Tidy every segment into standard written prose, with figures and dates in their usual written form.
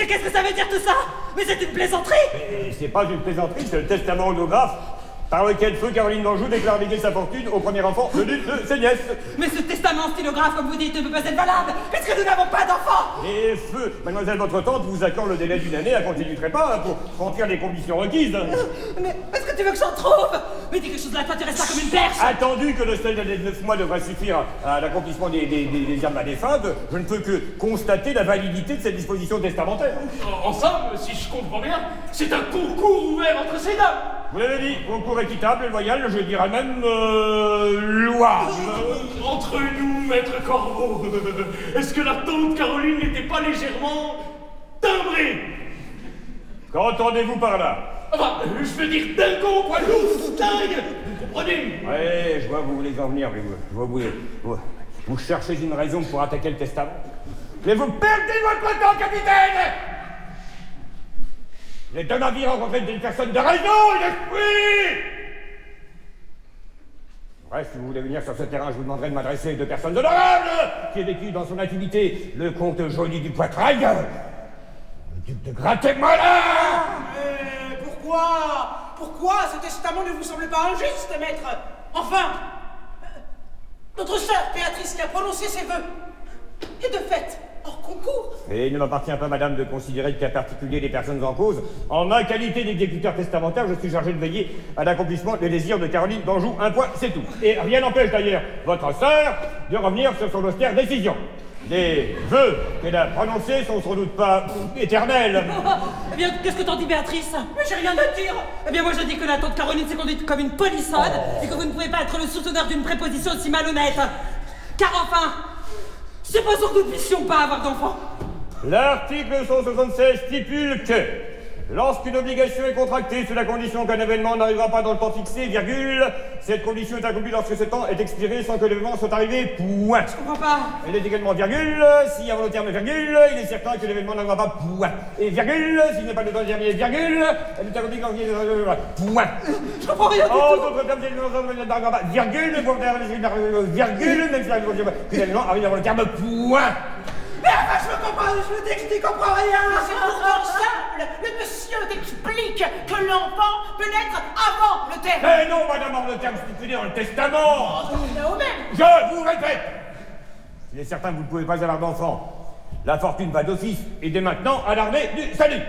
qu'est-ce que ça veut dire tout ça? Mais c'est une plaisanterie! Et c'est pas une plaisanterie, c'est le testament holographe par lequel feu Caroline d'Anjou déclare léguer sa fortune au premier enfant venu de ses nièces. Mais ce testament stylographe, comme vous dites, ne peut pas être valable, puisque nous n'avons pas d'enfants! Et feu, mademoiselle votre tante vous accorde le délai d'une année à compter du trépas hein, pour remplir les conditions requises. Mais est-ce que tu veux que j'en trouve? Mais dis quelque chose de là, toi tu restes là comme une perche! Attendu que le seuil des 9 mois devrait suffire à l'accomplissement des désirs de la défunte, je ne peux que constater la validité de cette disposition testamentaire. En somme, si je comprends bien, c'est un concours ouvert entre ces dames. Vous l'avez dit, concours équitable, loyal, je dirais même louable. Entre nous, maître Corbeau, est-ce que la tante Caroline n'était pas légèrement timbrée? Qu'entendez-vous par là? Enfin, je veux dire dingo, poilousse, dingue. Vous comprenez? Ouais, je vois vous voulez en venir, mais vous cherchez une raison pour attaquer le testament. Mais vous perdez votre temps, capitaine! Les deux navires rencontrent des personnes de raison et d'esprit! Bref, si vous voulez venir sur ce terrain, je vous demanderai de m'adresser à deux personnes honorables qui aient vécu dans son intimité le comte Joly du Poitrail, le duc de Gratemola. Mais pourquoi ce testament ne vous semble pas injuste, maître? Enfin, notre sœur Béatrice qui a prononcé ses vœux est de fait hors concours. Et il ne m'appartient pas, madame, de considérer le cas particulier des personnes en cause. En ma qualité d'exécuteur testamentaire, je suis chargé de veiller à l'accomplissement des désirs de Caroline d'Anjou. Un point, c'est tout. Et rien n'empêche d'ailleurs votre sœur de revenir sur son austère décision. Les vœux qu'elle a prononcés sont sans doute pas éternels. Eh bien, qu'est-ce que t'en dis, Béatrice? Mais j'ai rien à dire! Eh bien, moi je dis que la tante Caroline s'est conduite comme une polissonne et que vous ne pouvez pas être le souteneur d'une préposition aussi malhonnête. Car enfin, supposons que nous ne puissions pas avoir d'enfants. L'article 176 stipule que lorsqu'une obligation est contractée sous la condition qu'un événement n'arrivera pas dans le temps fixé, virgule, cette condition est accomplie lorsque ce temps est expiré sans que l'événement soit arrivé, point. Je comprends pas. Elle est également virgule, si avant le terme virgule, il est certain que l'événement n'arrivera pas, point. Et virgule, s'il n'est pas le temps terminé, virgule, elle est accomplie quand il est point. Je comprends rien du En tout. d'autres termes, il n'arrivera pas, virgule, pour faire virgule, même si l'événement arrive avant le terme, point. Mais enfin, je dis que je comprends rien. C'est pourtant simple. Le monsieur t'explique que l'enfant peut naître avant le terme. Mais non, madame, avant le terme stipulé dans le testament. C'est au même. Je vous répète, il est certain que vous ne pouvez pas avoir d'enfant. La fortune va d'office et dès maintenant à l'armée du salut.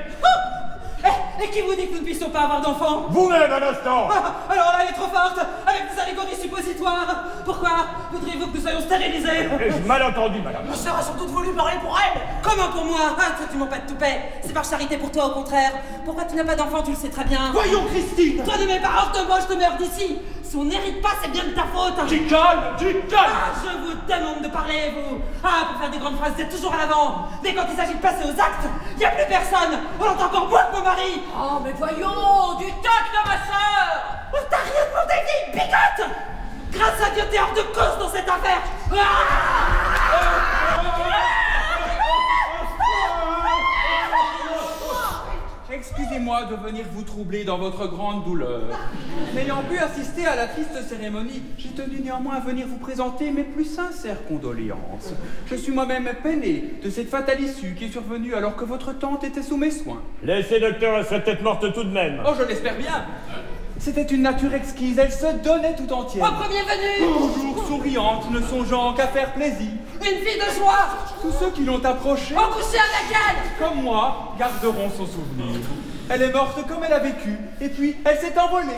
Et qui vous dit que nous ne puissions pas avoir d'enfants? Vous-même, un instant. Alors là, elle est trop forte, avec des allégories suppositoires. Pourquoi voudriez-vous que nous soyons stérilisés? Ai-je mal entendu, madame? Ma sœur a sans doute voulu parler pour elle. Comment pour moi? Ah, toi, tu m'en pas de toupet. C'est par charité pour toi, au contraire. Pourquoi tu n'as pas d'enfant, tu le sais très bien. Voyons, Christine. Toi, ne mets pas hors de moi, je te meurs d'ici. Si on n'hérite pas, c'est bien de ta faute. Tu calmes, tu calmes. Ah, je vous demande de parler, vous. Ah, pour faire des grandes phrases, vous êtes toujours à l'avant. Mais quand il s'agit de passer aux actes, il n'y a plus personne. On entend encore moi que mon mari. Oh, mais voyons, du tact à ma sœur. Oh, t'as rien demandé, vieille bigote. Grâce à Dieu, t'es hors de cause dans cette affaire. Excusez-moi de venir vous troubler dans votre grande douleur. N'ayant pu assister à la triste cérémonie, j'ai tenu néanmoins à venir vous présenter mes plus sincères condoléances. Je suis moi-même peiné de cette fatale issue qui est survenue alors que votre tante était sous mes soins. Laissez, docteur, elle serait peut-être morte tout de même. Oh, je l'espère bien. C'était une nature exquise, elle se donnait tout entière. Au premier venu. Toujours souriante, ne songeant qu'à faire plaisir. Une fille de joie. Tous ceux qui l'ont approchée, Coucher avec elle. comme moi, garderont son souvenir. Elle est morte comme elle a vécu, et puis elle s'est envolée.